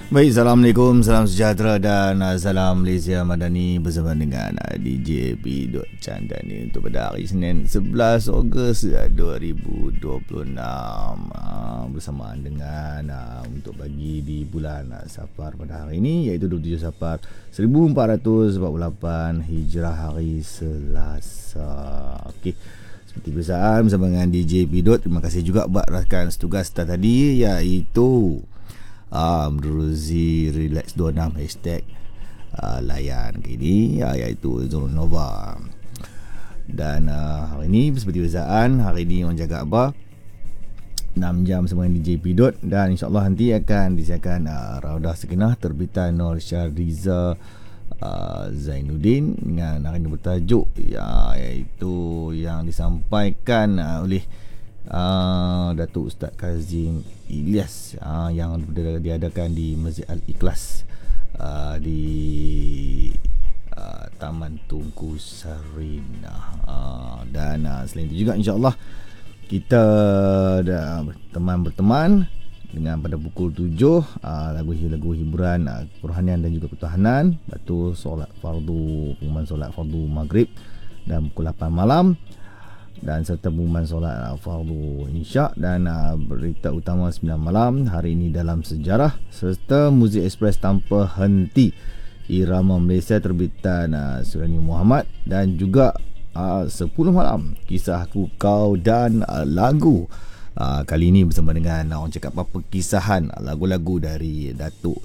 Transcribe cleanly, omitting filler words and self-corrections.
Baik, Assalamualaikum, salam sejahtera dan salam Malaysia Madani bersama dengan DJ P. Chandani untuk pada hari Senin 11 Ogos 2026 bersamaan dengan untuk bagi di bulan Safar pada hari ini, iaitu 27 Safar 1448 Hijrah hari Selasa. Okey, seperti biasaan bersama dengan DJ P. Terima kasih juga buat rakan setugas tadi, iaitu Menerusi Relax 26 hashtag layan ini, iaitu Zul Nova. Dan hari ini seperti biasaan, hari ini orang jaga apa 6 jam sama dengan DJ P. Dan insyaAllah nanti akan disiapkan Raudah Sekinah terbitan Nur Syariza Zainuddin dengan hari ini bertajuk iaitu yang disampaikan oleh Datuk Ustaz Kazim Ilyas yang diadakan di Masjid Al-Ikhlas di Taman Tunku Sarina. Dan selain itu juga insyaAllah kita ada berteman dengan pada pukul 7 lagu hiburan kerohanian dan juga ketuhanan, batu solat fardu, pengumuman solat fardu maghrib dan pukul 8 malam, dan serta pengumuman solat fardu insya' dan berita utama 9 malam hari ini dalam sejarah, serta muzik ekspres tanpa henti, irama Malaysia terbitan Surani Muhammad, dan juga 10 malam kisah aku kau dan lagu. Kali ini bersama dengan orang cakap apa, kisahan lagu-lagu dari Datuk